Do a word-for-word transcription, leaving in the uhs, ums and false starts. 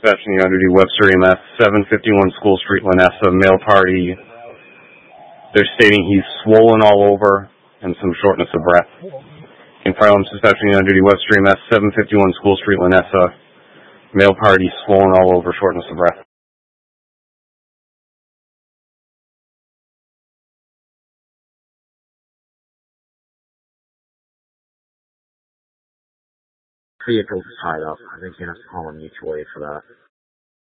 dispatching the under-duty Webster E M S, seven fifty-one School Street, Lanessa, male party. They're stating he's swollen all over and some shortness of breath. In fire alarm dispatching the under-duty Webster E M S, seven fifty-one School Street, Lanessa, male party, swollen all over, shortness of breath. Vehicle's tied up. I think you have to call a mutual aid for that.